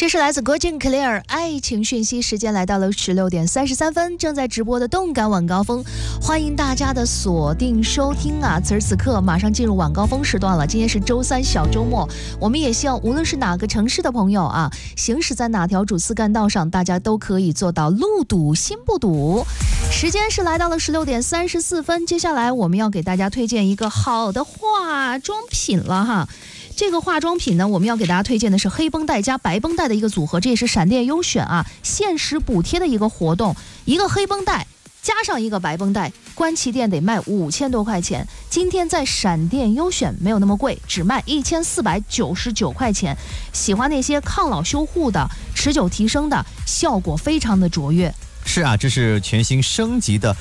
这是来自郭靖 Clear 爱情讯息，时间来到了16点33分，正在直播的动感晚高峰，欢迎大家的锁定收听啊！此时此刻马上进入晚高峰时段了，今天是周三小周末，我们也希望无论是哪个城市的朋友啊，行驶在哪条主次干道上，大家都可以做到路堵心不堵。时间是来到了16点34分，接下来我们要给大家推荐一个好的化妆品了哈。这个化妆品呢，我们要给大家推荐的是黑绷带加白绷带的一个组合，这也是闪电优选啊限时补贴的一个活动，一个黑绷带加上一个白绷带，官旗店得卖5000多块钱，今天在闪电优选没有那么贵，只卖1499块钱。喜欢那些抗老修护的、持久提升的，效果非常的卓越。 是啊，这是全新升级的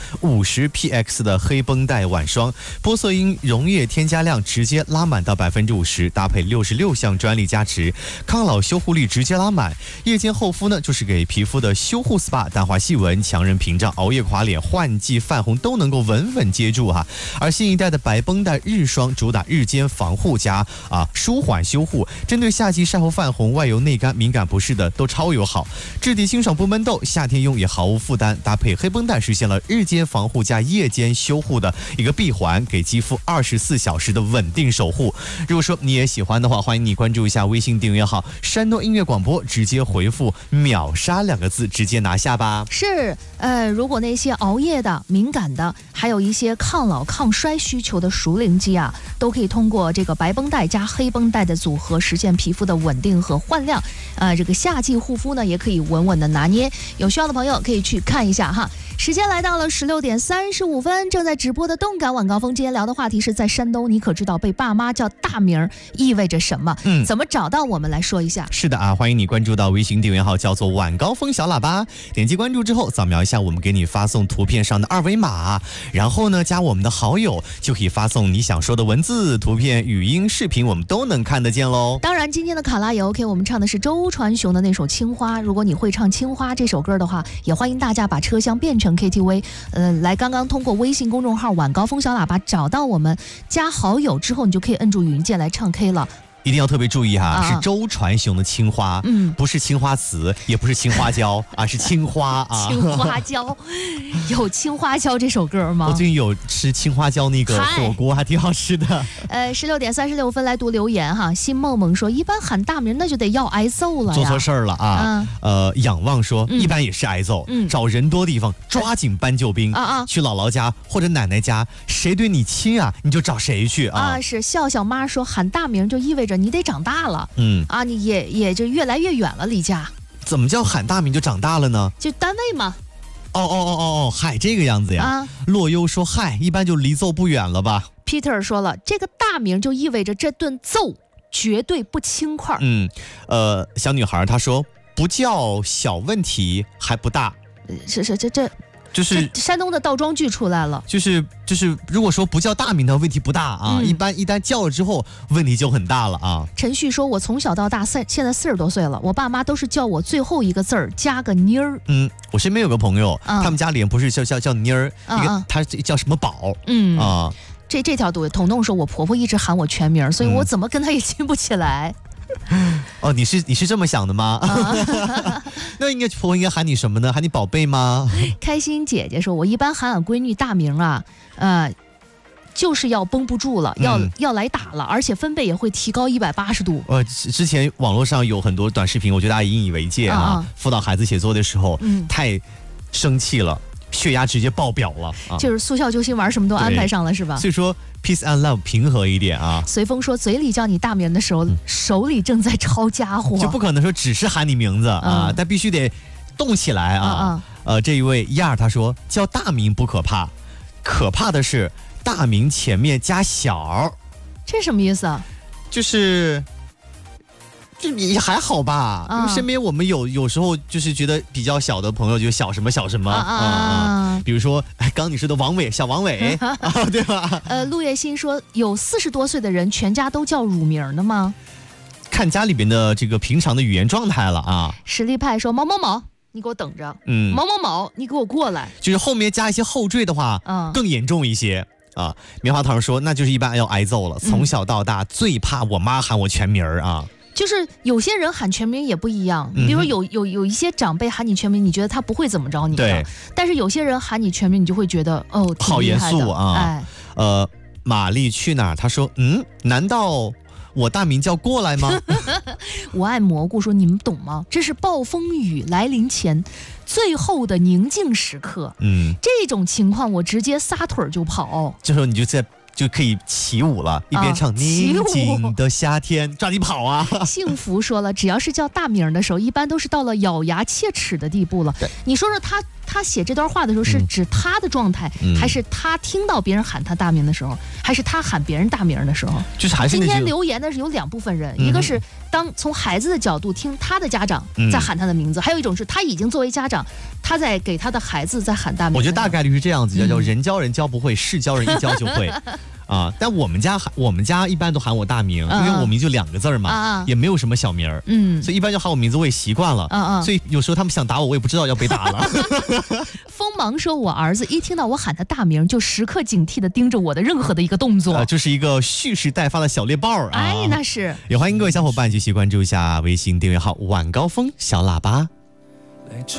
50PX 的黑绷带晚霜，玻色因溶液添加量直接拉满到50%，搭配66项专利加持，抗老修护力直接拉满。夜间厚敷呢，就是给皮肤的修护 SPA， 淡化细纹、强韧屏障、熬夜垮脸、换季泛红都能够稳稳接住哈。而新一代的白绷带日霜主打日间防护加舒缓修护，针对夏季晒后泛红、外油内干、敏感不适的都超友好，质地清爽不闷痘，夏天用也毫无负担，搭配黑绷带实现了日间防护加夜间修护的一个闭环，给肌肤24小时的稳定守护。如果说你也喜欢的话，欢迎你关注一下微信订阅号山东音乐广播，直接回复秒杀2个字，直接拿下吧。 是如果那些熬夜的、敏感的，还有一些抗老抗衰需求的熟龄肌啊，都可以通过这个白绷带加黑绷带的组合实现皮肤的稳定和焕亮。这个夏季护肤呢也可以稳稳的拿捏，有需要的朋友可以去看一下哈。时间来到了16点35分，正在直播的动感晚高峰，今天聊的话题是在山东，你可知道被爸妈叫大名意味着什么？怎么找到我们来说一下？ 是的啊，欢迎你关注到微信订阅号叫做晚高峰小喇叭，点击关注之后扫描一下我们给你发送图片上的二维码，然后呢加我们的好友，就可以发送你想说的文字、图片、语音、视频，我们都能看得见喽。 当然今天的卡拉也 OK， 我们唱的是周传雄的那首青花，如果你会唱青花这首歌的话，也欢迎大家把车厢变成 KTV， 来刚刚通过微信公众号晚高峰小喇叭找到我们，加好友之后你就可以摁住语音键来唱 K 了。 一定要特别注意哈，是周传雄的青花，不是青花瓷，也不是青花椒啊，是青花啊。 青花椒，有青花椒这首歌吗？ 我最近有吃青花椒那个火锅，还挺好吃的。 16点36分来读留言哈，新梦梦说，一般喊大名那就得要挨揍了呀， 做错事儿了啊。仰望说，一般也是挨揍，找人多地方抓紧搬救兵去姥姥家或者奶奶家，谁对你亲啊，你就找谁去啊。 是笑笑妈说，喊大名就意味着你得长大了，你也就越来越远了离家。 怎么叫喊大名就长大了呢？ 就单位嘛。 嗨，这个样子呀。洛优说，嗨，一般就离揍不远了吧。 Peter 说了，这个大名就意味着这顿揍绝对不轻快。 小女孩她说，不叫小问题还不大。就是山东的倒装句出来了， 就是如果说不叫大名的问题不大啊，一旦叫了之后问题就很大了啊。 陈旭说，我从小到大现在40多岁了，我爸妈都是叫我最后一个字儿加个妮儿。 我身边有个朋友，他们家里人不是叫妮儿，他叫什么宝这条对。彤彤说，我婆婆一直喊我全名，所以我怎么跟她也记不起来。 你是这么想的吗？那婆婆应该喊你什么呢？喊你宝贝吗？ 开心姐姐说，我一般喊俺闺女大名啊，就是要绷不住了，要来打了，而且分贝也会提高180度。 之前网络上有很多短视频，我觉得大家引以为戒啊。辅导孩子写作的时候，太生气了，血压直接爆表了就是速效救心丸什么都安排上了是吧？ 所以说 peace and love 平和一点啊。 随风说，嘴里叫你大名的时候，手里正在抄家伙， 就不可能说只是喊你名字但必须得动起来啊。这一位亚尔他说，叫大名不可怕，可怕的是大名前面加小。 这什么意思啊？ 就也还好吧，因为身边我们有时候就是觉得比较小的朋友就小什么小什么比如说刚你说的王伟，小王伟对吧？ 陆叶欣说，有40多岁的人全家都叫乳名的吗？ 看家里边的这个平常的语言状态了啊。 实力派说，某某某你给我等着，某某某你给我过来， 就是后面加一些后缀的话更严重一些棉花糖说，那就是一般要挨揍了，从小到大最怕我妈喊我全名啊。 就是有些人喊全名也不一样，比如说有一些长辈喊你全名，你觉得他不会怎么着你的， 对， 但是有些人喊你全名，你就会觉得哦，挺好严厉害的肃啊。玛丽去哪儿？他说，难道我大名叫过来吗？ 我爱蘑菇说，你们懂吗？这是暴风雨来临前最后的宁静时刻。这种情况我直接撒腿就跑。 这时候你就可以起舞了，一边唱宁静的夏天，抓紧跑啊！ 幸福说了，只要是叫大名的时候，一般都是到了咬牙切齿的地步了。你说说他写这段话的时候，是指他的状态，还是他听到别人喊他大名的时候，还是他喊别人大名的时候？ 就是还是今天留言的是有2部分人，一个是从孩子的角度听他的家长在喊他的名字，还有一种是他已经作为家长，他在给他的孩子在喊大名。 我觉得大概率是这样子，叫人教人教不会，事教人一教就会。但我们家一般都喊我大名，因为我名就2个字嘛，也没有什么小名儿，所以一般就喊我名字，我也习惯了，所以有时候他们想打我，我也不知道要被打了。 锋芒说，我儿子一听到我喊他大名，就时刻警惕的盯着我的任何的一个动作， 就是一个蓄势待发的小猎豹啊！ 哎，那是。 也欢迎各位小伙伴继续关注一下微信订阅号晚高峰小喇叭。